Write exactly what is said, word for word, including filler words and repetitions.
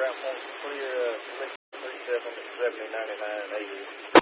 ground point clear, uh, six three seven, seventy, ninety-nine, eighty.